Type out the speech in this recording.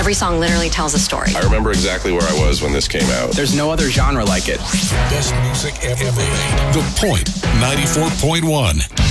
Every song literally tells a story. I remember exactly where I was when this came out. There's no other genre like it. Best music ever made. The Point 94.1.